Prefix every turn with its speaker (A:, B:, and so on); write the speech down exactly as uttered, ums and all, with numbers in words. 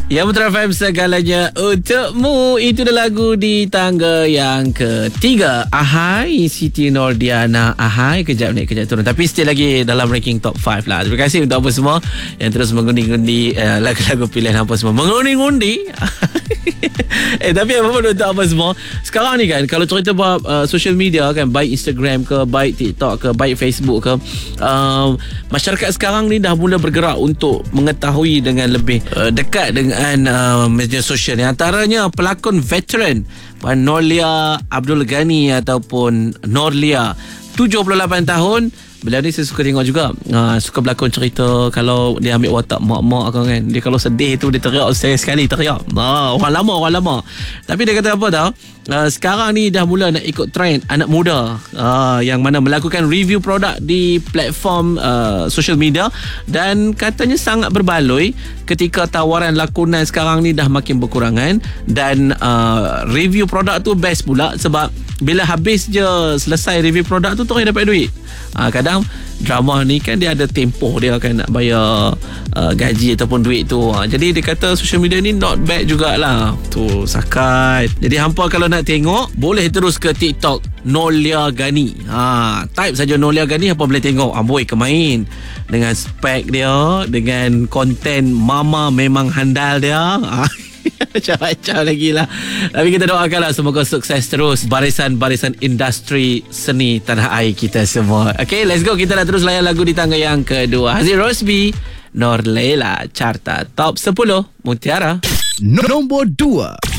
A: Ya, Putra F M segalanya untukmu. Itu dah lagu di tangga yang ketiga. Ahai, Siti Nordiana. Ahai, kejap naik, kejap turun. Tapi still lagi dalam ranking top lima lah. Terima kasih untuk apa semua yang terus mengundi-ngundi uh, lagu-lagu pilihan apa semua. Mengundi-ngundi. eh tapi apa pun untuk apa semua. Sekarang ni kan, kalau cerita buat uh, social media kan, baik Instagram ke, baik TikTok ke, baik Facebook ke, uh, masyarakat sekarang ni dah mula bergerak untuk mengetahui dengan lebih uh, dekat dengan uh, media sosial ni. Antaranya pelakon veteran Puan Norlia Abdul Ghani ataupun Norlia, tujuh puluh lapan tahun. Beliau ni saya suka tengok juga, uh, suka berlakon cerita. Kalau dia ambil watak mak-mak kan, dia kalau sedih tu dia teriak sekali-sekali teriak. uh, Orang lama Orang lama Tapi dia kata apa tau, uh, sekarang ni dah mula nak ikut trend anak muda, uh, yang mana melakukan review produk di platform uh, social media. Dan katanya sangat berbaloi ketika tawaran lakonan sekarang ni dah makin berkurangan. Dan uh, review produk tu best pula, sebab bila habis je selesai review produk tu, terus dapat duit. Ha, kadang drama ni kan dia ada tempoh dia kan nak bayar uh, gaji ataupun duit tu. Ha, jadi dia kata social media ni not bad jugalah. Tu sakat. Jadi hampa kalau nak tengok, boleh terus ke TikTok Norlia Ghani. Ha, type saja Norlia Ghani, hampa boleh tengok. Amboi kemain dengan spek dia, dengan konten mama memang handal dia. Ha. Macam-macam lagi lah. Tapi kita doakanlah semoga sukses terus barisan-barisan industri seni tanah air kita semua. Okay, let's go. Kita dah terus layan lagu di tangga yang kedua. Hasil Rosby, Norleila, carta top sepuluh Mutiara.
B: Nombor dua.